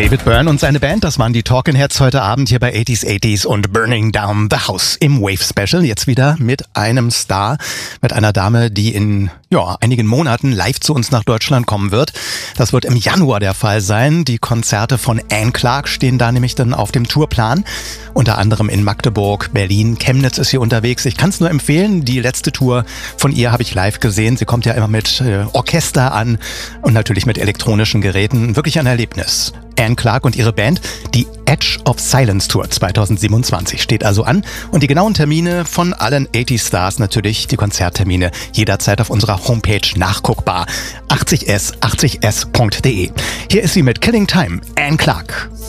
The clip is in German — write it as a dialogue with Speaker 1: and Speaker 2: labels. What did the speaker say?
Speaker 1: David Byrne und seine Band, das waren die Talking Heads heute Abend hier bei 80s und Burning Down the House im Wave Special. Jetzt wieder mit einem Star, mit einer Dame, die in einigen Monaten live zu uns nach Deutschland kommen wird. Das wird im Januar der Fall sein. Die Konzerte von Anne Clark stehen da nämlich dann auf dem Tourplan. Unter anderem in Magdeburg, Berlin, Chemnitz ist sie unterwegs. Ich kann es nur empfehlen, die letzte Tour von ihr habe ich live gesehen. Sie kommt ja immer mit Orchester an und natürlich mit elektronischen Geräten. Wirklich ein Erlebnis. Anne Clark und ihre Band, die Edge of Silence Tour 2027 steht also an. Und die genauen Termine von allen 80 Stars, natürlich die Konzerttermine, jederzeit auf unserer Homepage nachguckbar. 80s.de. Hier ist sie mit Killing Time, Anne Clark.